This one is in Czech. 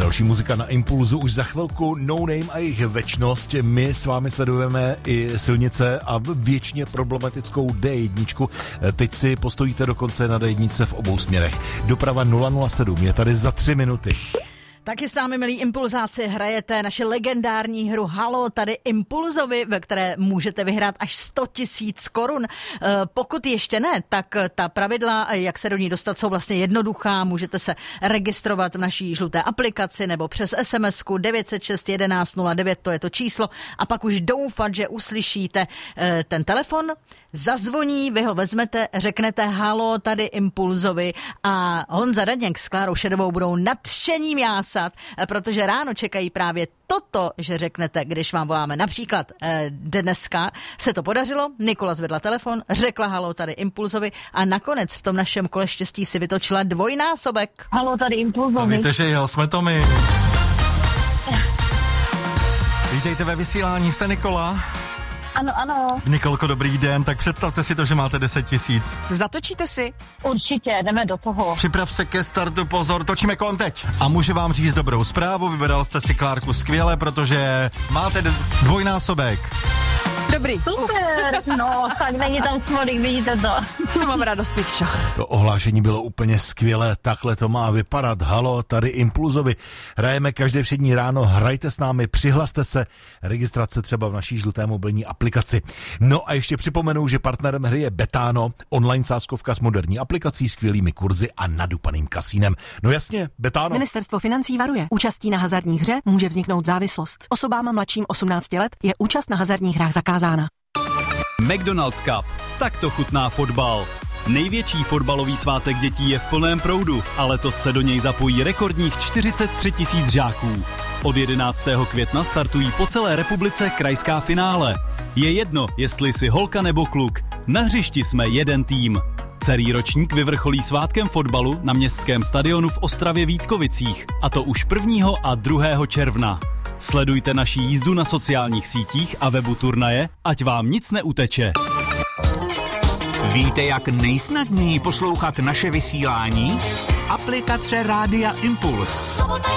Další muzika na Impulzu, už za chvilku No Name a jejich večnost. My s vámi sledujeme i silnice a věčně problematickou D1. Teď si postojíte dokonce na D1 v obou směrech. Doprava 007 je tady za 3 minuty. Taky s námi, milí impulzáci, hrajete naši legendární hru Halo, tady Impulzovi, ve které můžete vyhrát až 100 000 korun. Pokud ještě ne, tak ta pravidla, jak se do ní dostat, jsou vlastně jednoduchá. Můžete se registrovat v naší žluté aplikaci nebo přes SMS-ku 906 11 09, to je to číslo, a pak už doufat, že uslyšíte ten telefon, zazvoní, vy ho vezmete, řeknete Halo, tady Impulzovi a Honza Radněk s Klárou Šedovou budou nadšením jásat, protože ráno čekají právě toto, že řeknete, když vám voláme. Například dneska se to podařilo, Nikola zvedla telefon, řekla Halo, tady Impulzovi a nakonec v tom našem kole štěstí si vytočila dvojnásobek. Halo, tady Impulzovi. Víte, že jo, jsme to my. Vítejte ve vysílání, jste Nikola? Ano. Nikolko, dobrý den, tak představte si to, že máte 10 000. Zatočíte si? Určitě, jdeme do toho. Připrav se ke startu, pozor, točíme kolem teď. A můžu vám říct dobrou zprávu, vyberal jste si, Klárku, skvěle, protože máte dvojnásobek. Dobrý. Super, no, tak není tam smolík, vidíte to. To mám radost, Nikčo. To ohlášení bylo úplně skvělé, takhle to má vypadat. Halo, tady Impulzovi. Hrajeme každé všední ráno, hrajte s námi, přihlaste se, registrace třeba v naší žluté mobilní aplikaci. No a ještě připomenu, že partnerem hry je Betano, online sázkovka s moderní aplikací, skvělými kurzy a nadupaným kasínem. No jasně, Betano. Ministerstvo financí varuje. Účastí na hazardní hře může vzniknout závislost. Osobám mladším 18 let je účast na hazardních hrách zakázána. McDonald's Cup. Tak to chutná fotbal. Největší fotbalový svátek dětí je v plném proudu a letos se do něj zapojí rekordních 43 000 žáků. Od 11. května startují po celé republice krajská finále. Je jedno, jestli jsi holka nebo kluk. Na hřišti jsme jeden tým. Celý ročník vyvrcholí svátkem fotbalu na městském stadionu v Ostravě Vítkovicích, a to už 1. a 2. června. Sledujte naši jízdu na sociálních sítích a webu turnaje, ať vám nic neuteče. Víte, jak nejsnadněji poslouchat naše vysílání? Aplikace Rádia Impuls.